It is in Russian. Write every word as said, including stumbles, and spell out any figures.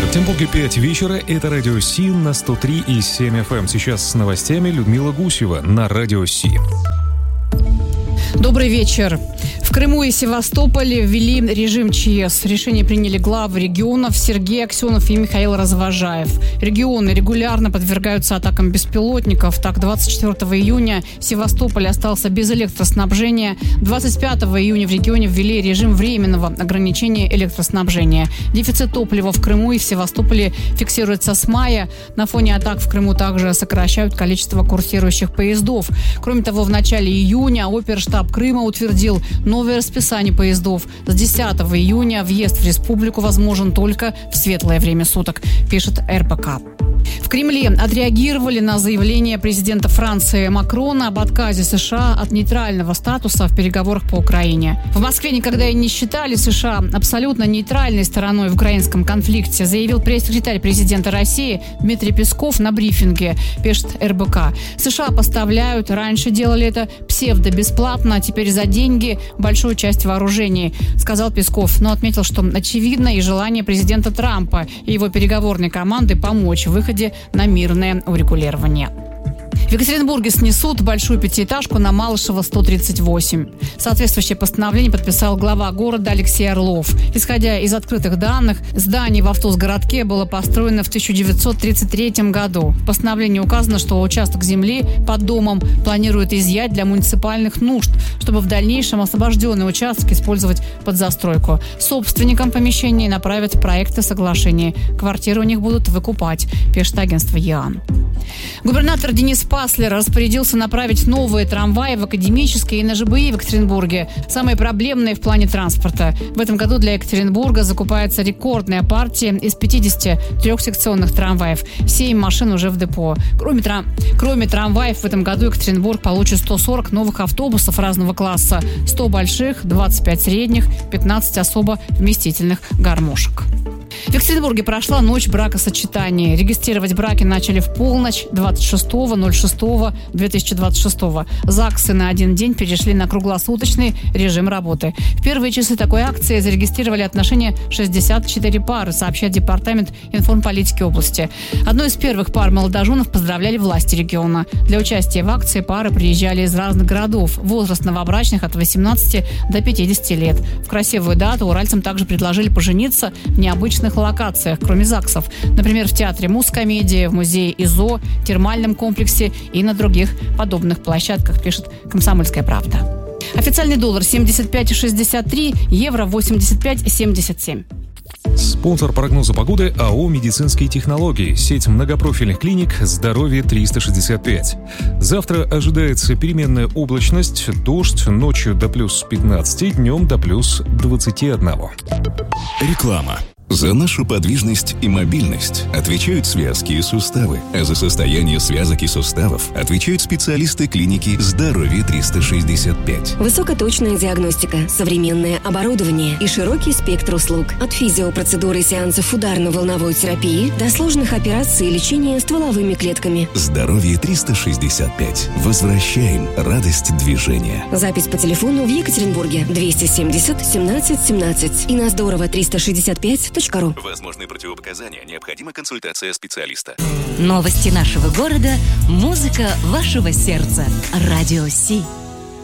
В Оренбурге пять вечера. Это Радио Си на сто три и семь эф эм. Сейчас с новостями Людмила Гусева на Радио Си. Добрый вечер. В Крыму и Севастополе ввели режим ЧС. Решение приняли главы регионов Сергей Аксенов и Михаил Развожаев. Регионы регулярно подвергаются атакам беспилотников. Так, двадцать четвёртого июня Севастополь остался без электроснабжения. двадцать пятого июня в регионе ввели режим временного ограничения электроснабжения. Дефицит топлива в Крыму и в Севастополе фиксируется с мая. На фоне атак в Крыму также сокращают количество курсирующих поездов. Кроме того, в начале июня оперштаб Крыма утвердил новое расписание поездов. С десятого июня въезд в республику возможен только в светлое время суток, пишет эр бэ ка. В Кремле отреагировали на заявление президента Франции Макрона об отказе США от нейтрального статуса в переговорах по Украине. В Москве никогда и не считали США абсолютно нейтральной стороной в украинском конфликте, заявил пресс-секретарь президента России Дмитрий Песков на брифинге, пишет эр бэ ка. США поставляют, раньше делали это псевдо-бесплатно, а теперь за деньги большую часть вооружений, сказал Песков, но отметил, что очевидно и желание президента Трампа и его переговорной команды помочь в выходе на мирное урегулирование. В Екатеринбурге снесут большую пятиэтажку на Малышева сто тридцать восемь. Соответствующее постановление подписал глава города Алексей Орлов. Исходя из открытых данных, здание в Автозгородке было построено в тысяча девятьсот тридцать третьем году. В постановлении указано, что участок земли под домом планируют изъять для муниципальных нужд, чтобы в дальнейшем освобожденный участок использовать под застройку. Собственникам помещений направят проекты соглашений. Квартиры у них будут выкупать, пишет агентство ЯН. Губернатор Денис Паслер распорядился направить новые трамваи в Академический и на жэ бэ и в Екатеринбурге. Самые проблемные в плане транспорта. В этом году для Екатеринбурга закупается рекордная партия из пятидесяти трехсекционных трамваев. Семь машин уже в депо. Кроме, трам... Кроме трамваев, в этом году Екатеринбург получит сто сорок новых автобусов разного класса. сто больших, двадцать пять средних, пятнадцать особо вместительных гармошек. В Екатеринбурге прошла ночь бракосочетания. Регистрировать браки начали в полночь двадцать шестого ноль шестого две тысячи двадцать шестого. ЗАГСы на один день перешли на круглосуточный режим работы. В первые часы такой акции зарегистрировали отношения шестьдесят четыре пары, сообщает Департамент информполитики области. Одной из первых пар молодоженов поздравляли власти региона. Для участия в акции пары приезжали из разных городов. Возраст новобрачных от восемнадцати до пятидесяти лет. В красивую дату уральцам также предложили пожениться в необычных локациях, кроме ЗАГСов. Например, в театре Мускомедии, в музее ИЗО, термальном комплексе и на других подобных площадках, пишет «Комсомольская правда». Официальный доллар семьдесят пять шестьдесят три, евро восемьдесят пять семьдесят семь. Спонсор прогноза погоды АО «Медицинские технологии». Сеть многопрофильных клиник «Здоровье триста шестьдесят пять». Завтра ожидается переменная облачность, дождь, ночью до плюс пятнадцати, днем до плюс двадцати одного. Реклама. За нашу подвижность и мобильность отвечают связки и суставы, а за состояние связок и суставов отвечают специалисты клиники «Здоровье триста шестьдесят пять». Высокоточная диагностика, современное оборудование и широкий спектр услуг. От физиопроцедуры и сеансов ударно-волновой терапии до сложных операций и лечения стволовыми клетками. «Здоровье триста шестьдесят пять». Возвращаем радость движения. Запись по телефону в Екатеринбурге двести семьдесят семнадцать семнадцать и на здорово триста шестьдесят пять. Возможные противопоказания. Необходима консультация специалиста. Новости нашего города. Музыка вашего сердца. Радио Си.